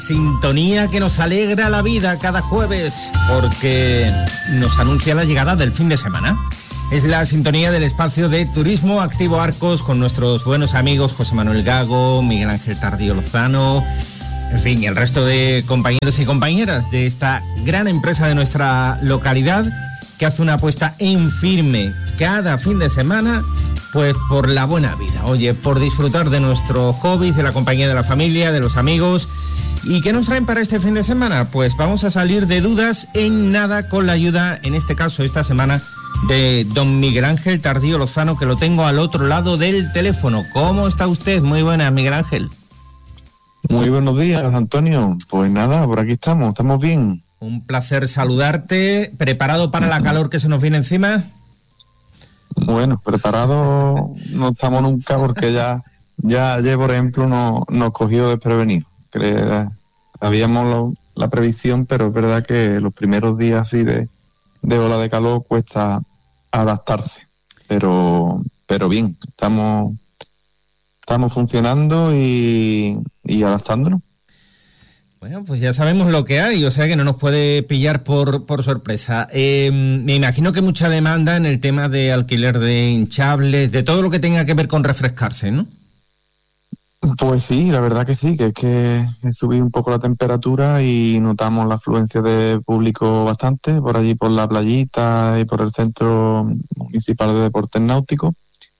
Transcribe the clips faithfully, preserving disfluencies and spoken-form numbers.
Sintonía que nos alegra la vida cada jueves porque nos anuncia la llegada del fin de semana. Es la sintonía del espacio de Turismo Activo Arcos con nuestros buenos amigos José Manuel Gago, Miguel Ángel Tardío Lozano, en fin, el resto de compañeros y compañeras de esta gran empresa de nuestra localidad que hace una apuesta en firme cada fin de semana, pues por la buena vida, oye, por disfrutar de nuestros hobbies, de la compañía de la familia, de los amigos. ¿Y qué nos traen para este fin de semana? Pues vamos a salir de dudas en nada con la ayuda, en este caso, esta semana, de don Miguel Ángel Tardío Lozano, que lo tengo al otro lado del teléfono. ¿Cómo está usted? Muy buenas, Miguel Ángel. Muy buenos días, Antonio. Pues nada, por aquí estamos, estamos bien. Un placer saludarte. ¿Preparado para la calor que se nos viene encima? Bueno, preparado no estamos nunca porque ya, ya ayer, por ejemplo, nos, nos cogió desprevenido. Habíamos lo, la previsión, pero es verdad que los primeros días así de, de ola de calor cuesta adaptarse. Pero, pero bien, estamos, estamos funcionando y, y adaptándonos. Bueno, pues ya sabemos lo que hay, o sea que no nos puede pillar por, por sorpresa. Eh, me imagino que mucha demanda en el tema de alquiler de hinchables, de todo lo que tenga que ver con refrescarse, ¿no? Pues sí, la verdad que sí, que es que subí un poco la temperatura y notamos la afluencia de público bastante, por allí por la playita y por el Centro Municipal de Deportes Náuticos.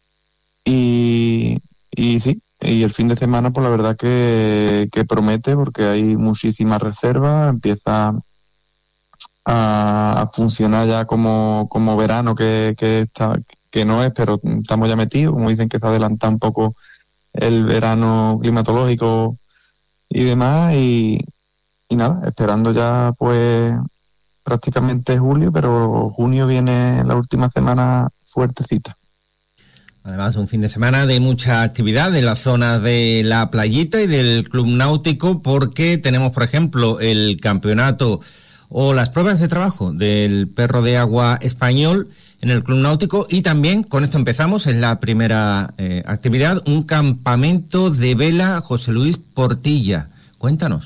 Y, y sí, y el fin de semana, pues la verdad que, que promete, porque hay muchísimas reservas, empieza a, a funcionar ya como, como verano, que, que, está, que no es, pero estamos ya metidos, como dicen que está adelantado un poco el verano climatológico y demás, y, y nada, esperando ya pues prácticamente julio, pero junio viene la última semana fuertecita. Además, un fin de semana de mucha actividad en la zona de la playita y del Club Náutico, porque tenemos, por ejemplo, el campeonato o las pruebas de trabajo del perro de agua español en el Club Náutico, y también, con esto empezamos, es la primera eh, actividad, un campamento de vela José Luis Portilla. Cuéntanos.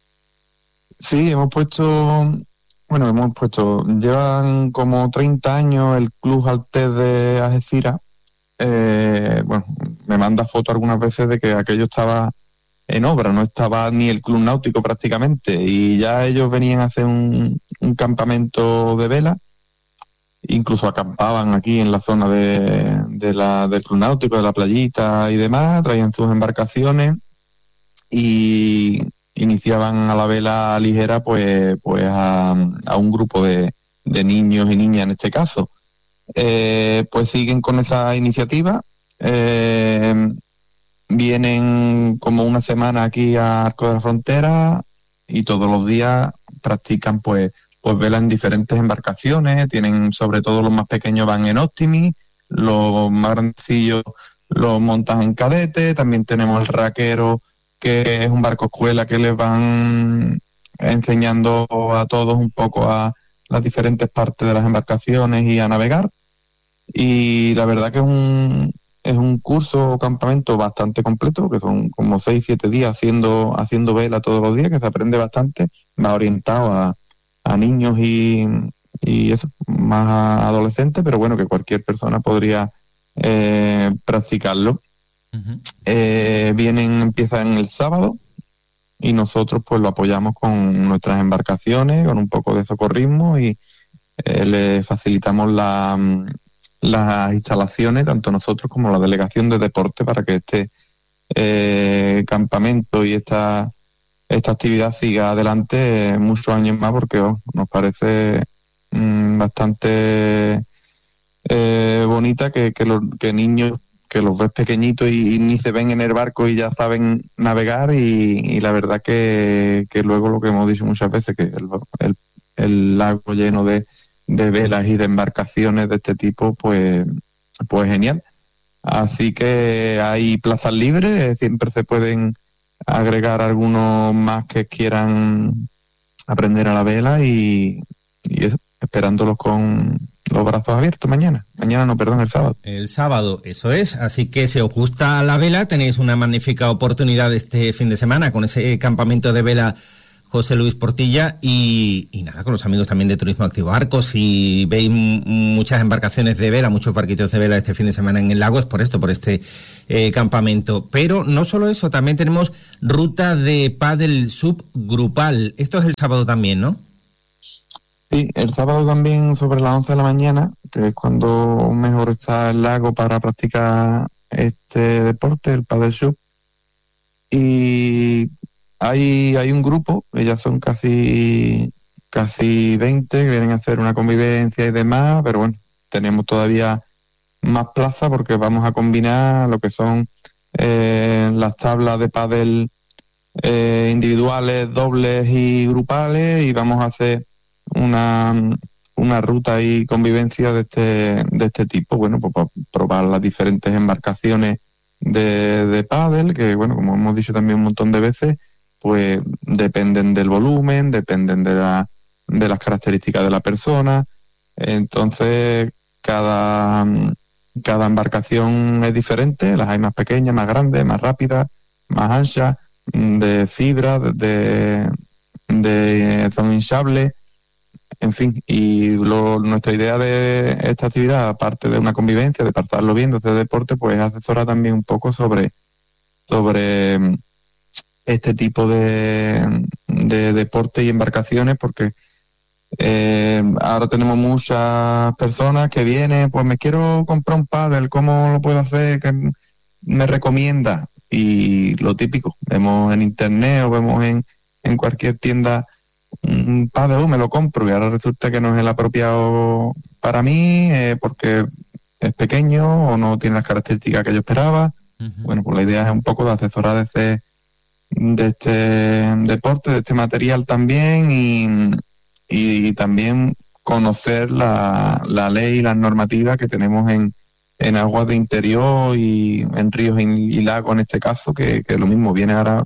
Sí, hemos puesto, bueno, hemos puesto, llevan como treinta años el Club Altés de Algeciras. Eh, bueno, me manda fotos algunas veces de que aquello estaba en obra, no estaba ni el Club Náutico prácticamente, y ya ellos venían a hacer un, un campamento de vela. Incluso acampaban aquí en la zona de, de la, del Club Náutico, de la playita y demás, traían sus embarcaciones y iniciaban a la vela ligera pues, pues a, a un grupo de, de niños y niñas en este caso. Eh, pues siguen con esa iniciativa, eh, vienen como una semana aquí a Arcos de la Frontera y todos los días practican pues pues velan en diferentes embarcaciones, tienen sobre todo los más pequeños van en Optimi, los más grandecillos los montan en cadete, también tenemos el raquero, que es un barco escuela que les van enseñando a todos un poco a las diferentes partes de las embarcaciones y a navegar. Y la verdad que es un es un curso o campamento bastante completo, que son como seis, siete días haciendo, haciendo vela todos los días, que se aprende bastante, más orientado a a niños y, y eso, más a adolescentes, pero bueno, que cualquier persona podría eh, practicarlo. Uh-huh. Eh, vienen, empiezan el sábado y nosotros pues lo apoyamos con nuestras embarcaciones, con un poco de socorrismo y eh, le facilitamos la, las instalaciones, tanto nosotros como la Delegación de Deporte, para que este eh, campamento y esta esta actividad siga adelante muchos años más, porque oh, nos parece mmm, bastante eh, bonita que, que, los, que niños que los ves pequeñitos y, y ni se ven en el barco y ya saben navegar, y, y la verdad que, que luego lo que hemos dicho muchas veces, que el, el, el lago lleno de, de velas y de embarcaciones de este tipo, pues, pues genial. Así que hay plazas libres, siempre se pueden agregar algunos más que quieran aprender a la vela y, y eso, esperándolos con los brazos abiertos mañana. Mañana no, perdón, el sábado. El sábado, eso es. Así que si os gusta la vela, tenéis una magnífica oportunidad este fin de semana con ese campamento de vela José Luis Portilla y, y nada, con los amigos también de Turismo Activo Arcos. Si veis m- muchas embarcaciones de vela, muchos barquitos de vela este fin de semana en el lago, es por esto, por este eh, campamento. Pero no solo eso, también tenemos ruta de pádel subgrupal. Esto es el sábado también, ¿no? Sí, el sábado también sobre las once de la mañana, que es cuando mejor está el lago para practicar este deporte, el pádel sub. Y hay, hay un grupo, ellas son casi, casi veinte, que vienen a hacer una convivencia y demás, pero bueno, tenemos todavía más plaza porque vamos a combinar lo que son eh, las tablas de pádel eh, individuales, dobles y grupales, y vamos a hacer una, una ruta y convivencia de este, de este tipo, bueno, pues para probar las diferentes embarcaciones de, de pádel, que bueno, como hemos dicho también un montón de veces, pues dependen del volumen, dependen de, la, de las características de la persona. Entonces cada, cada embarcación es diferente, las hay más pequeñas, más grandes, más rápidas, más anchas, de fibra, de, de son hinchables, en fin. Y lo, nuestra idea de esta actividad, aparte de una convivencia, de pasarlo bien, de hacer deporte, pues asesora también un poco sobre, sobre este tipo de, de deporte y embarcaciones, porque eh, ahora tenemos muchas personas que vienen, pues me quiero comprar un pádel, ¿cómo lo puedo hacer? ¿Qué me recomienda? Y lo típico, vemos en internet o vemos en, en cualquier tienda un pádel, uh, me lo compro, y ahora resulta que no es el apropiado para mí, eh, porque es pequeño o no tiene las características que yo esperaba. Uh-huh. Bueno, pues la idea es un poco de asesorar de este, de este deporte, de este material también, y, y también conocer la, la ley y las normativas que tenemos en, en aguas de interior y en ríos y, y lagos en este caso, que, que lo mismo, viene ahora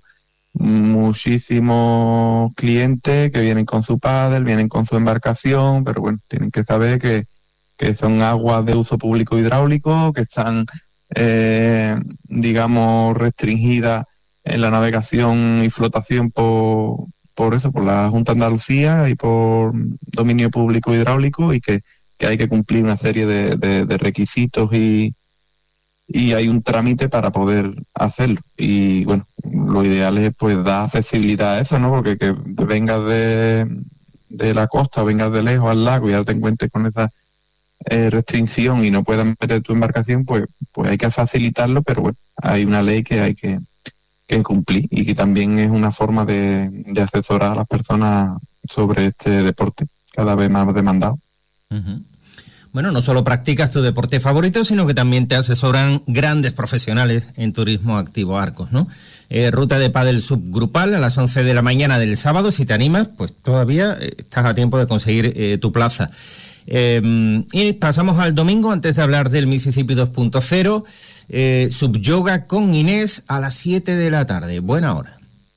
muchísimos clientes que vienen con su pádel, vienen con su embarcación, pero bueno, tienen que saber que, que son aguas de uso público hidráulico, que están, eh, digamos, restringidas en la navegación y flotación por, por eso, por la Junta de Andalucía y por dominio público hidráulico, y que, que hay que cumplir una serie de, de, de requisitos y y hay un trámite para poder hacerlo. Y bueno, lo ideal es pues dar accesibilidad a eso, ¿no? Porque que vengas de, de la costa o vengas de lejos al lago y ya te encuentres con esa eh, restricción y no puedas meter tu embarcación, pues pues hay que facilitarlo, pero bueno, hay una ley que hay que, que cumplir, y que también es una forma de, de asesorar a las personas sobre este deporte cada vez más demandado. Uh-huh. Bueno, no solo practicas tu deporte favorito, sino que también te asesoran grandes profesionales en Turismo Activo Arcos, ¿no? Eh, ruta de pádel subgrupal a las once de la mañana del sábado. Si te animas, pues todavía estás a tiempo de conseguir eh, tu plaza. Eh, y pasamos al domingo, antes de hablar del Mississippi dos punto cero, eh, subyoga con Inés a las siete de la tarde. Buena hora.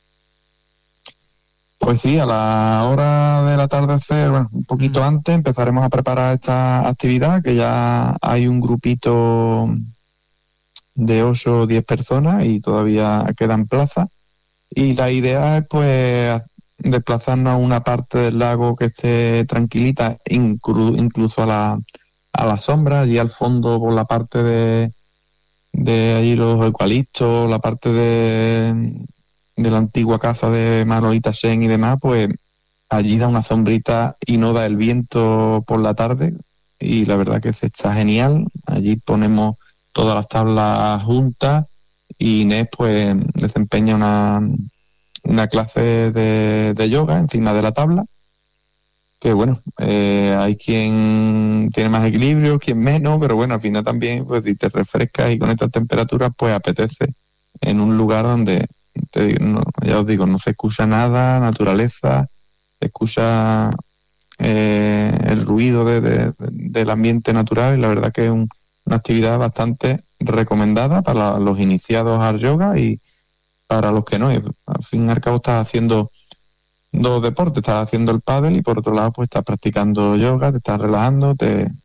Pues sí, a la hora del atardecer, bueno, un poquito uh-huh. antes, empezaremos a preparar esta actividad, que ya hay un grupito de ocho o diez personas y todavía quedan plazas. Y la idea es pues desplazarnos a una parte del lago que esté tranquilita, inclu- incluso a la, a la sombra, allí al fondo por la parte de, de allí los eucaliptos, la parte de... de la antigua casa de Manolita Sen y demás, pues allí da una sombrita y no da el viento por la tarde, y la verdad que se está genial. Allí ponemos todas las tablas juntas y Inés pues desempeña una, una clase de, de yoga encima de la tabla, que bueno, eh, hay quien tiene más equilibrio, quien menos, pero bueno, al final también pues si te refrescas y con estas temperaturas pues apetece en un lugar donde Te, no, ya os digo, no se escucha nada, naturaleza, se escucha eh, el ruido de, de, de, del ambiente natural, y la verdad que es un, una actividad bastante recomendada para los iniciados al yoga y para los que no. Al fin y al cabo estás haciendo dos deportes, estás haciendo el pádel y por otro lado pues estás practicando yoga, te estás relajando, te,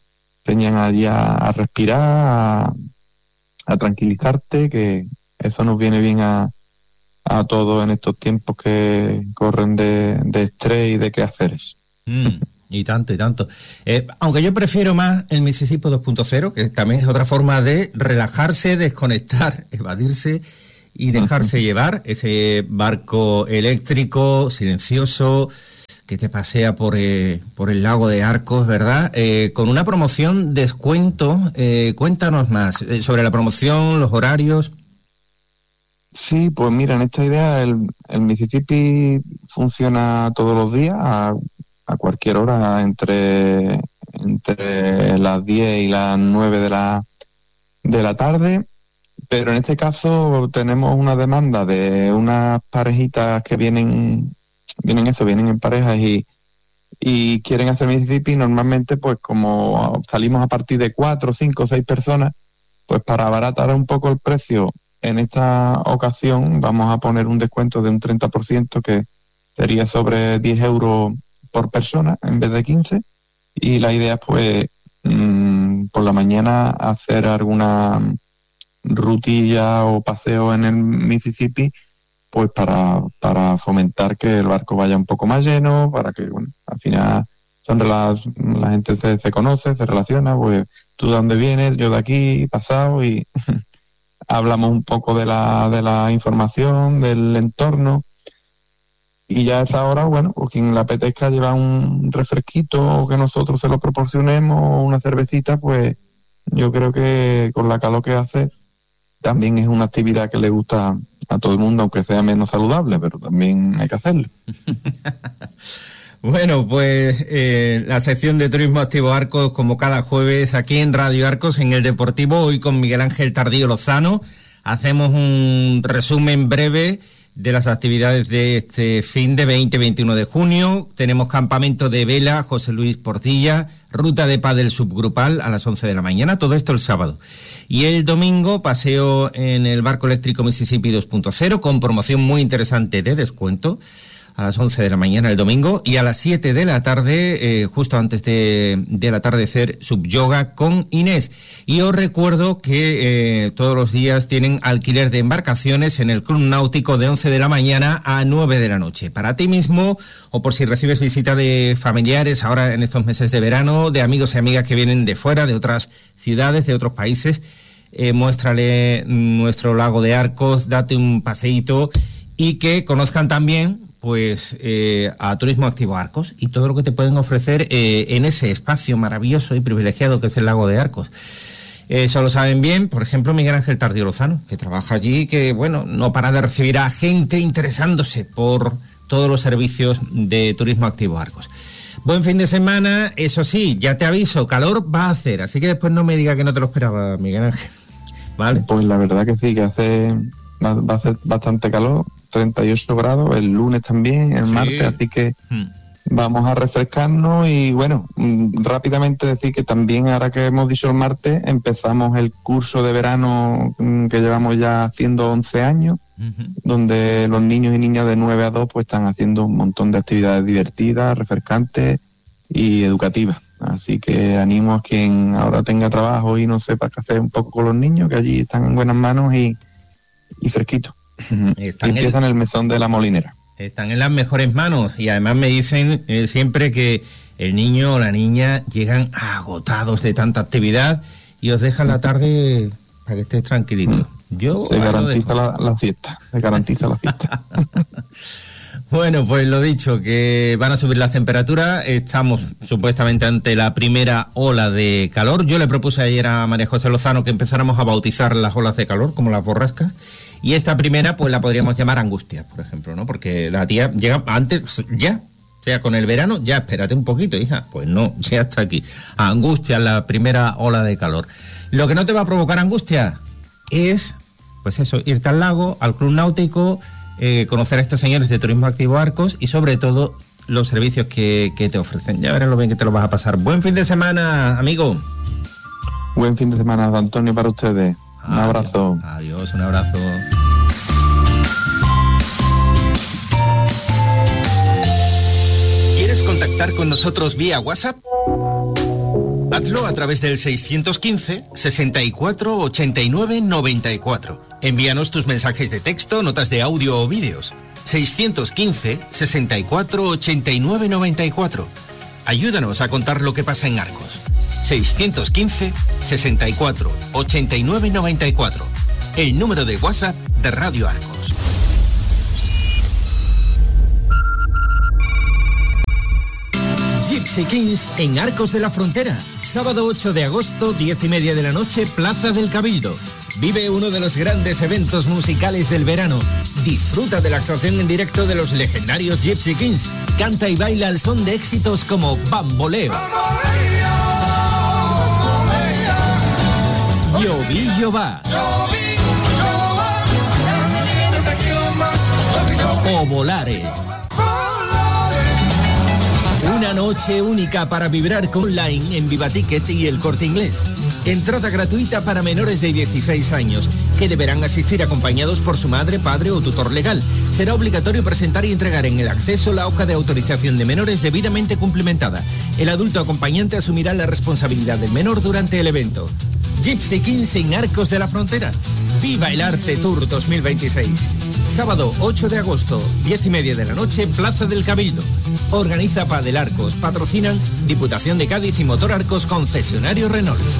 enseñan allí a, a respirar, a, a tranquilizarte, que eso nos viene bien a, a todos en estos tiempos que corren de, de estrés y de quehaceres. Mm, y tanto, y tanto. Eh, aunque yo prefiero más el Mississippi dos punto cero, que también es otra forma de relajarse, desconectar, evadirse y dejarse uh-huh. llevar. Ese barco eléctrico, silencioso, que te pasea por, eh, por el lago de Arcos, ¿verdad? Eh, con una promoción, descuento. Eh, cuéntanos más eh, sobre la promoción, los horarios. Sí, pues mira, en esta idea el, el Mississippi funciona todos los días a, a cualquier hora, entre, entre las diez y las nueve de la, de la tarde, pero en este caso tenemos una demanda de unas parejitas que vienen, vienen eso, vienen en parejas y, y quieren hacer Mississippi. Normalmente, pues como salimos a partir de cuatro, cinco, seis personas, pues para abaratar un poco el precio, en esta ocasión vamos a poner un descuento de un treinta por ciento, que sería sobre diez euros por persona en vez de quince. Y la idea es, pues, mmm, por la mañana hacer alguna rutilla o paseo en el Mississippi, pues para, para fomentar que el barco vaya un poco más lleno, para que, bueno, al final son la, la gente se, se conoce, se relaciona, pues tú de dónde vienes, yo de aquí, pasado, y hablamos un poco de la de la información, del entorno, y ya a esa hora, bueno, pues quien le apetezca llevar un refresquito o que nosotros se lo proporcionemos, o una cervecita, pues yo creo que con la calor que hace también es una actividad que le gusta a todo el mundo, aunque sea menos saludable, pero también hay que hacerlo. Bueno, pues eh, la sección de Turismo Activo Arcos, como cada jueves aquí en Radio Arcos, en el Deportivo, hoy con Miguel Ángel Tardío Lozano. Hacemos un resumen breve de las actividades de este fin de veinte veintiuno de junio. Tenemos campamento de vela, José Luis Portilla, ruta de pádel subgrupal a las once de la mañana, todo esto el sábado. Y el domingo, paseo en el barco eléctrico Mississippi dos punto cero, con promoción muy interesante de descuento, a las once de la mañana el domingo, y a las siete de la tarde, eh, justo antes de, del atardecer, subyoga con Inés. Y os recuerdo que eh, todos los días tienen alquiler de embarcaciones en el Club Náutico de once de la mañana a nueve de la noche. Para ti mismo, o por si recibes visita de familiares ahora en estos meses de verano, de amigos y amigas que vienen de fuera, de otras ciudades, de otros países, eh, muéstrale nuestro lago de Arcos, date un paseíto y que conozcan también pues eh, a Turismo Activo Arcos y todo lo que te pueden ofrecer eh, en ese espacio maravilloso y privilegiado que es el lago de Arcos. Eso lo saben bien, por ejemplo, Miguel Ángel Tardío Lozano, que trabaja allí, que bueno, no para de recibir a gente interesándose por todos los servicios de Turismo Activo Arcos. Buen fin de semana, eso sí, ya te aviso, calor va a hacer, así que después no me diga que no te lo esperaba, Miguel Ángel. ¿Vale? Pues la verdad que sí, que hace va a hacer bastante calor, treinta y ocho grados, el lunes también, el sí. martes, así que hmm. vamos a refrescarnos. Y bueno, rápidamente decir que también, ahora que hemos dicho el martes, empezamos el curso de verano que llevamos ya haciendo once años, uh-huh. donde los niños y niñas de nueve a dos pues están haciendo un montón de actividades divertidas, refrescantes y educativas. Así que animo a quien ahora tenga trabajo y no sepa qué hacer un poco con los niños, que allí están en buenas manos y, y fresquitos. Están y empiezan el, el mesón de la Molinera. Están en las mejores manos, y además me dicen eh, siempre que el niño o la niña llegan agotados de tanta actividad y os dejan la tarde para que estés tranquilito. Yo se garantiza la, la siesta, se garantiza la siesta. Bueno, pues lo dicho, que van a subir las temperaturas, estamos supuestamente ante la primera ola de calor. Yo le propuse ayer a María José Lozano que empezáramos a bautizar las olas de calor, como las borrascas, y esta primera pues la podríamos llamar angustia, por ejemplo, ¿no? Porque la tía llega antes, ya, o sea, con el verano, ya, espérate un poquito, hija, pues no, ya está aquí. Angustia, la primera ola de calor. Lo que no te va a provocar angustia es, pues eso, irte al lago, al Club Náutico, Eh, conocer a estos señores de Turismo Activo Arcos y sobre todo los servicios que, que te ofrecen. Ya verás lo bien que te lo vas a pasar. Buen fin de semana, amigo. Buen fin de semana, Antonio, para ustedes. Un adiós, abrazo. Adiós, un abrazo. ¿Quieres contactar con nosotros vía WhatsApp? Hazlo a través del seiscientos quince, sesenta y cuatro, ochenta y nueve, noventa y cuatro. Envíanos tus mensajes de texto, notas de audio o vídeos. seiscientos quince, sesenta y cuatro, ochenta y nueve, noventa y cuatro. Ayúdanos a contar lo que pasa en Arcos. seiscientos quince, sesenta y cuatro, ochenta y nueve, noventa y cuatro. El número de WhatsApp de Radio Arcos. Gypsy Kings en Arcos de la Frontera. Sábado ocho de agosto, diez y media de la noche, Plaza del Cabildo. Vive uno de los grandes eventos musicales del verano. Disfruta de la actuación en directo de los legendarios Gypsy Kings. Canta y baila al son de éxitos como Bamboleo, Llovillo va o Volare. Una noche única para vibrar con Online en Viva Ticket y El Corte Inglés. Entrada gratuita para menores de dieciséis años, que deberán asistir acompañados por su madre, padre o tutor legal. Será obligatorio presentar y entregar en el acceso la hoja de autorización de menores debidamente cumplimentada. El adulto acompañante asumirá la responsabilidad del menor durante el evento. Gypsy Kings en Arcos de la Frontera. Viva el Arte Tour dos mil veintiséis. Sábado ocho de agosto, diez y media de la noche, Plaza del Cabildo. Organiza Padel Arcos. Patrocinan Diputación de Cádiz y Motor Arcos, concesionario Renault.